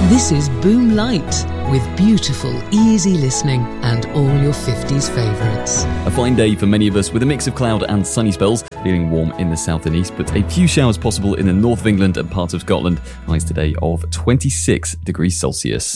This is Boom Light, with beautiful, easy listening and all your 50s favourites. A fine day for many of us with a mix of cloud and sunny spells, feeling warm in the south and east, but a few showers possible in the north of England and parts of Scotland. Highs today of 26 degrees Celsius.